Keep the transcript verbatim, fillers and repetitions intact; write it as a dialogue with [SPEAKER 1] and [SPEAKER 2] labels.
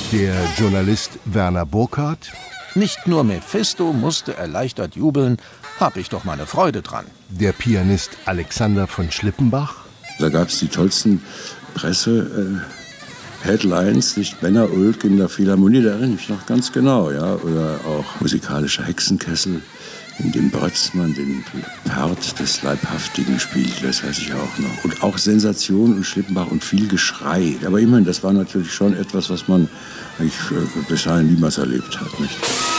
[SPEAKER 1] Der Journalist Werner Burkhardt.
[SPEAKER 2] Nicht nur Mephisto musste erleichtert jubeln, hab ich doch meine Freude dran.
[SPEAKER 1] Der Pianist Alexander von Schlippenbach.
[SPEAKER 3] Da gab es die tollsten Presse-Headlines, nicht Benner Ulk in der Philharmonie, da erinnere ich mich noch ganz genau, ja. Oder auch musikalischer Hexenkessel, in dem Brötzmann den Part des Leibhaftigen spielte, das weiß ich auch noch. Und auch Sensation und Schlippenbach und viel Geschrei. Aber immerhin, das war natürlich schon etwas, was man eigentlich bis dahin niemals erlebt hat, nicht?